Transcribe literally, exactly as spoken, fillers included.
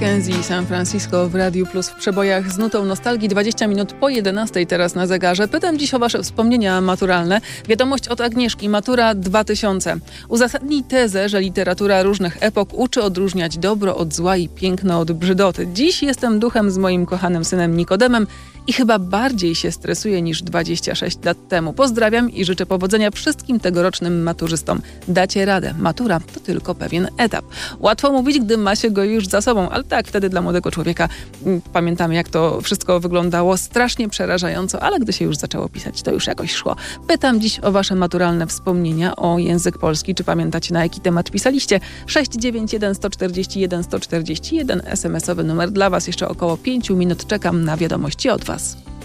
Kenzie San Francisco w Radiu Plus w przebojach z nutą nostalgii. dwadzieścia minut po jedenastej teraz na zegarze. Pytam dziś o wasze wspomnienia maturalne. Wiadomość od Agnieszki. Matura dwa tysiące. Uzasadnij tezę, że literatura różnych epok uczy odróżniać dobro od zła i piękno od brzydoty. Dziś jestem duchem z moim kochanym synem Nikodemem i chyba bardziej się stresuję niż dwadzieścia sześć lat temu. Pozdrawiam i życzę powodzenia wszystkim tegorocznym maturzystom. Dacie radę. Matura to tylko pewien etap. Łatwo mówić, gdy ma się go już za sobą, ale tak, wtedy dla młodego człowieka pamiętamy, jak to wszystko wyglądało strasznie przerażająco, ale gdy się już zaczęło pisać, to już jakoś szło. Pytam dziś o wasze maturalne wspomnienia, o język polski. Czy pamiętacie, na jaki temat pisaliście? sześć dziewięć jeden jeden cztery jeden jeden cztery jeden, es em esowy numer dla was. Jeszcze około pięciu minut czekam na wiadomości od was.